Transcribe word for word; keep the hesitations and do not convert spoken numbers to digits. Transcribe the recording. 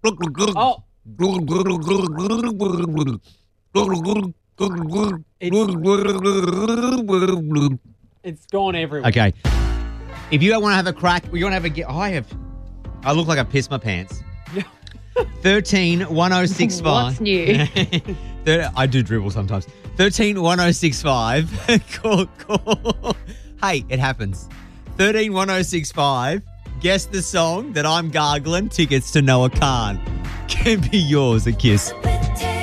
Oh, it's gone everywhere. Okay. If you don't want to have a crack, you want to have a get. I have. I look like I pissed my pants. Thirteen one zero six five. What's new? I do dribble sometimes. Thirteen one zero six five. Call, call. Hey, it happens. Thirteen one zero six five. Guess the song that I'm gargling. Tickets to Noah Khan can be yours. A kiss.